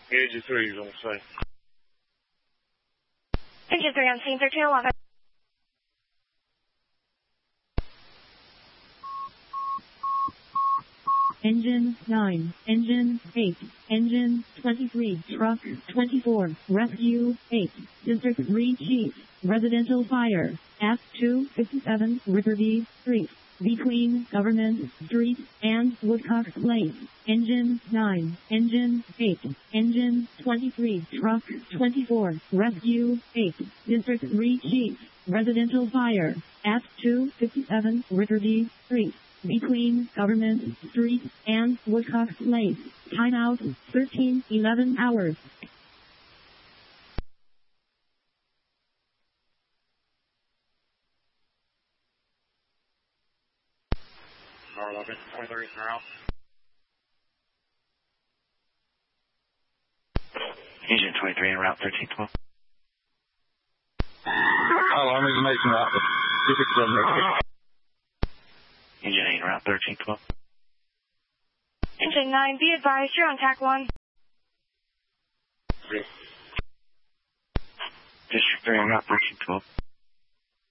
Engine 3 is on scene. Engine 3 on scene, 1301. Engine 9, Engine 8, Engine 23, Truck 24, Rescue 8, District 3 Chief, Residential Fire, at 257 Riverview Street, between Government Street and Woodcock Place. Engine 9, Engine 8, Engine 23, Truck 24, Rescue 8, District 3 Chief, Residential Fire, at 257 Riverview Street, between Government Street and Woodcock Place. Timeout 13:11 hours. R11, 23 now. Engine 23 en route 1312. Alarm information route 267. Engine 8 route 1312. Engine 9, be advised, you're on TAC 1. District 3 en route 1312.